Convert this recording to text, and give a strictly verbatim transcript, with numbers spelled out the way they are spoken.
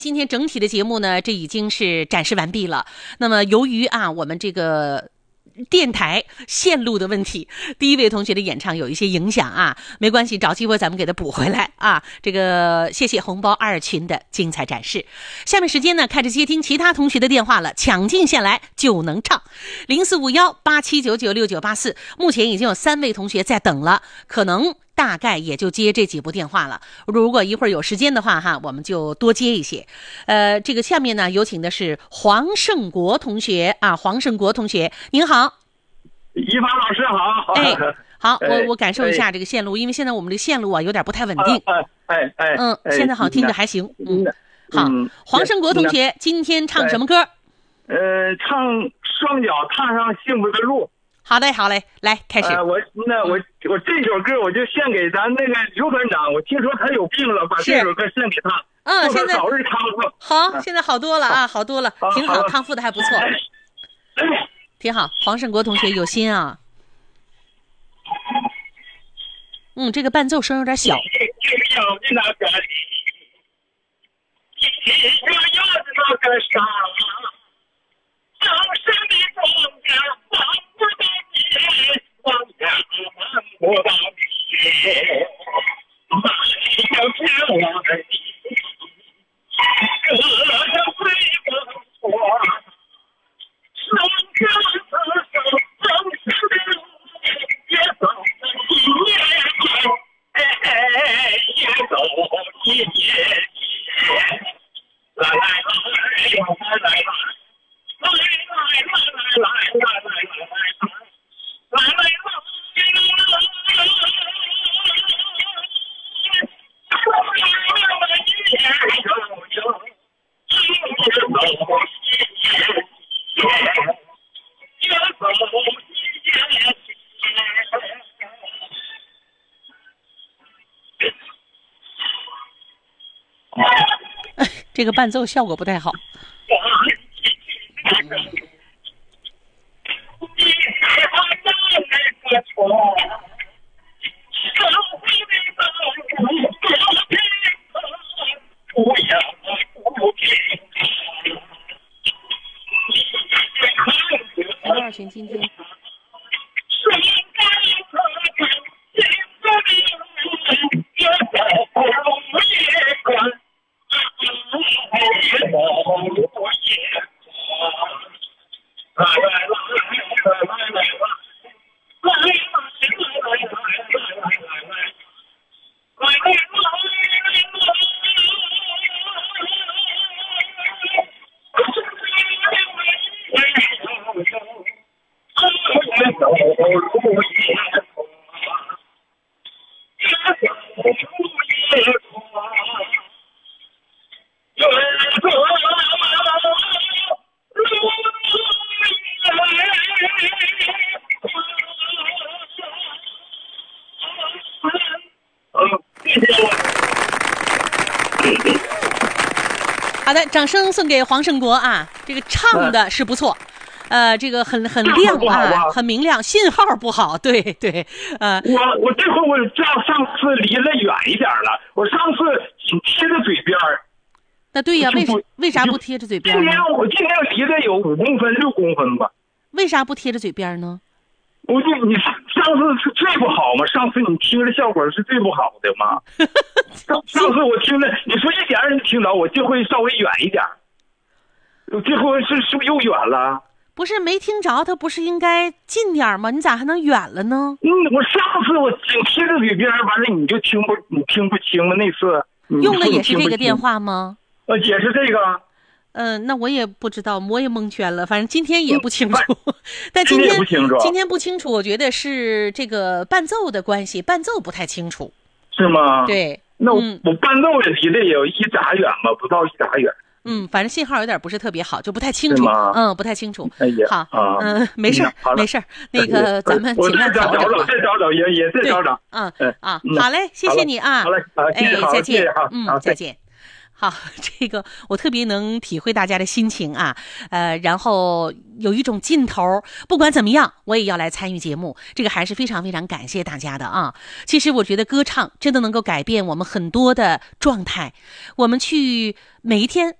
今天整体的节目呢，这已经是展示完毕了。那么由于啊，我们这个电台线路的问题，第一位同学的演唱有一些影响啊，没关系，找机会咱们给他补回来啊。这个谢谢红包二群的精彩展示。下面时间呢，开始接听其他同学的电话了，抢进线来就能唱。零四五幺八七九九六九八四，目前已经有三位同学在等了，可能大概也就接这几部电话了。如果一会儿有时间的话哈，我们就多接一些。呃，这个下面呢，有请的是黄胜国同学啊，黄胜国同学，您好。 一凡老师好。 哎，好，我我感受一下这个线路，因为现在我们这个线路啊有点不太稳定。 哎哎哎， 嗯，现在好像听着还行。嗯，好，黄胜国同学今天唱什么歌？ 呃，唱双脚踏上幸福的路。 好嘞，好嘞，来开始。 呃、我那我我这首歌我就献给咱那个刘团长，我听说他有病了，把这首歌献给他。 嗯，现在早日康复。 好，现在好多了啊，好多了，挺好，康复的还不错，挺好。黄胜国同学有心啊。嗯，这个伴奏声有点小。 我到你，满江飘扬的你，歌声飞奔过，生根自生，生死的路也走一年年，哎，也走一年年。来来来，来来来，来来来来来来来来来来来来来来。 这个伴奏效果不太好。二群今天好的，掌声送给黄胜国啊！这个唱的是不错，呃，这个很很亮啊，很明亮，信号不好，对对，呃， 我我这回我叫上次离了远一点了，我上次紧贴着嘴边儿。 那对呀，为为啥不贴着嘴边呢？ 今天我今天离得有五公分、六公分吧。 为啥不贴着嘴边呢？ 我就你上次是最不好嘛，上次你听的效果是最不好的嘛。上上次我听的，你说一点人听到，我这回稍微远一点。我这回是是不是又远了？ 不是没听着，他不是应该近点吗？你咋还能远了呢？ 嗯，我上次我紧贴着嘴边，完了你就听不你听不清了。那次用的也是这个电话吗？ 呃，也是这个。 嗯、呃，那我也不知道，我也蒙圈了。反正今天也不清楚，嗯、但今天不清楚， 今天不清楚，我觉得是这个伴奏的关系，伴奏不太清楚， 是吗？ 对， 那我、 嗯、 我伴奏也离得也有一拃远吧，不到一拃远。 嗯，反正信号有点不是特别好，就不太清楚。嗯，不太清楚。 哎呀， 好，嗯、呃，没事儿，没事儿。那个咱们尽量调整，再找找也也再找找。 嗯啊，好嘞，谢谢你啊。 好嘞，好， 哎，再见。嗯，再见。 好，这个我特别能体会大家的心情啊，呃，然后有一种劲头，不管怎么样，我也要来参与节目，这个还是非常非常感谢大家的啊。其实我觉得歌唱真的能够改变我们很多的状态，我们去每一天